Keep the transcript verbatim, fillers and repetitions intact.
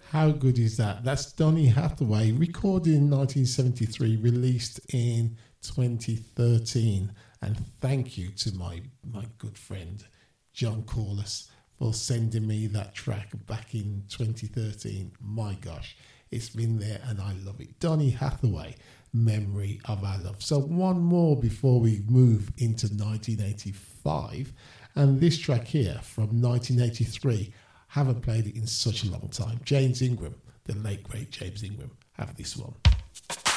How good is that? That's Donny Hathaway, recorded in nineteen seventy-three, released in twenty thirteen. And thank you to my, my good friend, John Corliss, for sending me that track back in twenty thirteen. My gosh, it's been there and I love it. Donny Hathaway, Memory of Our Love. So one more before we move into nineteen eighty-five. And this track here from nineteen eighty-three, haven't played it in such a long time. James Ingram, the late great James Ingram, have this one.